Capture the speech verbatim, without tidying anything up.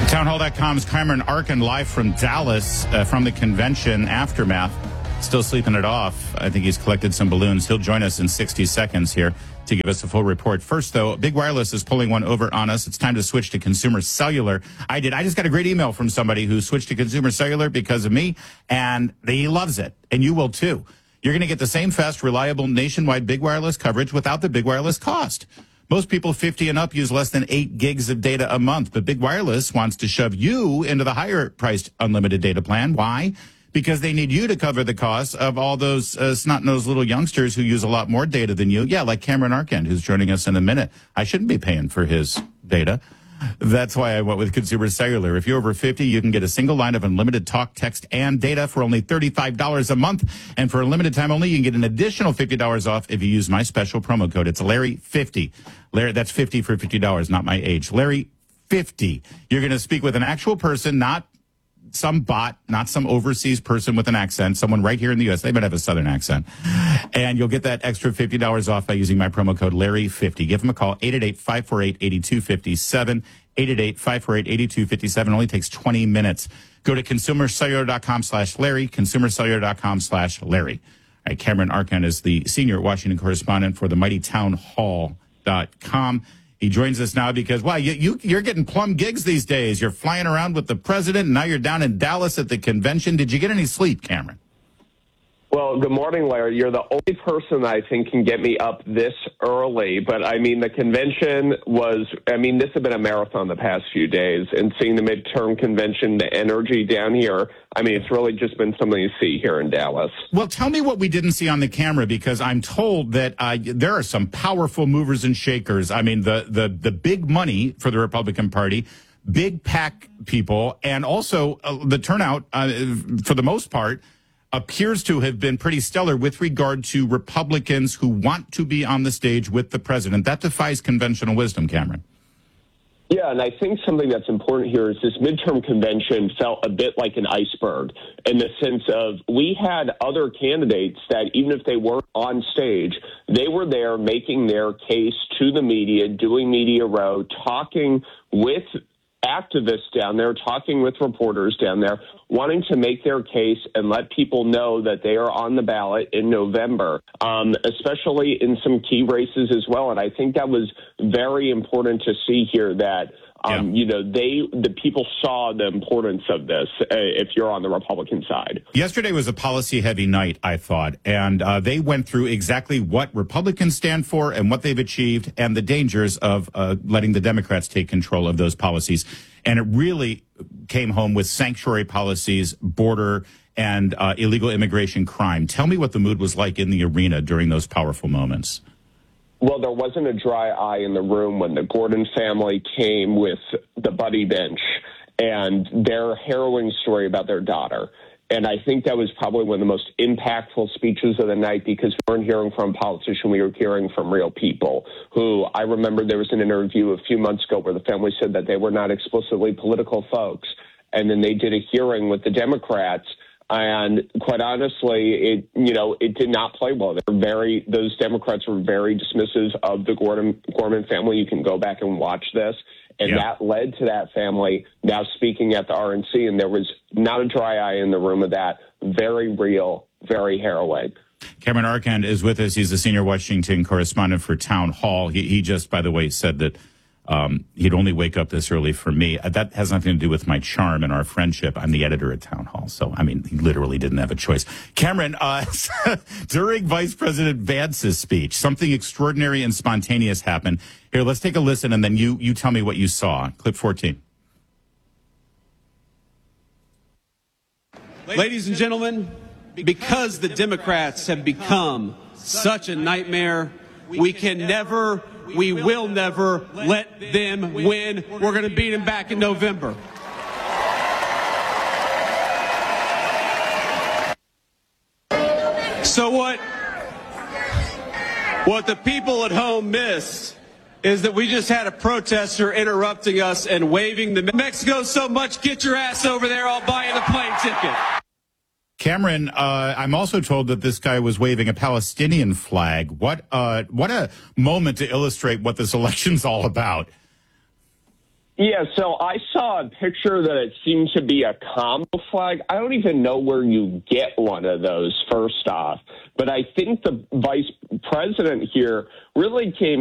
Townhall dot com's Cameron Arkin live from Dallas uh, from the convention aftermath. Still sleeping it off. I think he's collected some balloons. He'll join us in sixty seconds here to give us a full report. First, though, Big Wireless is pulling one over on us. It's time to switch to Consumer Cellular. I did. I just got a great email from somebody who switched to Consumer Cellular because of me, and he loves it, and you will too. You're going to get the same fast, reliable, nationwide Big Wireless coverage without the Big Wireless cost. Most people fifty and up use less than eight gigs of data a month, but Big Wireless wants to shove you into the higher-priced unlimited data plan. Why? Because they need you to cover the costs of all those uh, snot-nosed little youngsters who use a lot more data than you. Yeah, like Cameron Arkin, who's joining us in a minute. I shouldn't be paying for his data. That's why I went with Consumer Cellular. If you're over fifty, you can get a single line of unlimited talk, text, and data for only thirty-five dollars a month. And for a limited time only, you can get an additional fifty dollars off if you use my special promo code. It's Larry fifty. Larry, that's fifty for fifty dollars, not my age. Larry fifty. You're going to speak with an actual person, not some bot, not some overseas person with an accent, someone right here in the U S. They might have a southern accent. And you'll get that extra fifty dollars off by using my promo code Larry fifty. Give them a call, eight eight eight, five four eight, eight two five seven, eight eight eight, five four eight, eight two five seven. It only takes twenty minutes. Go to consumer cellular dot com slash Larry, consumer cellular dot com slash Larry. All right, Cameron Arkin is the senior Washington correspondent for the mighty townhall dot com. He joins us now because, wow, you, you, you're getting plum gigs these days. You're flying around with the president, and now you're down in Dallas at the convention. Did you get any sleep, Cameron? Well, good morning, Larry. You're the only person I think can get me up this early. But, I mean, the convention was, I mean, this has been a marathon the past few days. And seeing the midterm convention, the energy down here, I mean, it's really just been something to see here in Dallas. Well, tell me what we didn't see on the camera, because I'm told that uh, there are some powerful movers and shakers. I mean, the, the, the big money for the Republican Party, big PAC people, and also uh, the turnout, uh, for the most part, appears to have been pretty stellar with regard to Republicans who want to be on the stage with the president. That defies conventional wisdom, Cameron. Yeah, and I think something that's important here is this midterm convention felt a bit like an iceberg in the sense of we had other candidates that even if they weren't on stage, they were there making their case to the media, doing media row, talking with activists down there, talking with reporters down there, wanting to make their case and let people know that they are on the ballot in November, um, especially in some key races as well. And I think that was very important to see here that, um, yeah. you know, they the people saw the importance of this uh, if you're on the Republican side. Yesterday was a policy-heavy night, I thought, and uh, they went through exactly what Republicans stand for and what they've achieved and the dangers of uh, letting the Democrats take control of those policies. And it really came home with sanctuary policies, border, and uh, illegal immigration crime. Tell me what the mood was like in the arena during those powerful moments. Well, there wasn't a dry eye in the room when the Gordon family came with the Buddy Bench and their harrowing story about their daughter. And I think that was probably one of the most impactful speeches of the night because we weren't hearing from a politician, we were hearing from real people who I remember there was an interview a few months ago where the family said that they were not explicitly political folks. And then they did a hearing with the Democrats. And quite honestly, it you know it did not play well. They were very those Democrats were very dismissive of the Gordon Gorman family. You can go back and watch this, and yeah. that led to that family now speaking at the R N C. And there was not a dry eye in the room of that. Very real, very harrowing. Cameron Arkin is with us. He's the senior Washington correspondent for Town Hall. He, he just, by the way, said that Um, he'd only wake up this early for me. That has nothing to do with my charm and our friendship. I'm the editor at Town Hall. So, I mean, he literally didn't have a choice. Cameron, uh, during Vice President Vance's speech, something extraordinary and spontaneous happened. Here, let's take a listen, and then you, you tell me what you saw. Clip fourteen. Ladies and gentlemen, because the Democrats have become such a nightmare, we can never... We will never let them win. We're going to beat them back in November. So what, what the people at home missed is that we just had a protester interrupting us and waving the Mexico so much, get your ass over there, I'll buy you the plane ticket. Cameron, uh, I'm also told that this guy was waving a Palestinian flag. What, uh, what a moment to illustrate what this election's all about. Yeah, so I saw a picture that it seemed to be a combo flag. I don't even know where you get one of those, first off. But I think the vice president here really came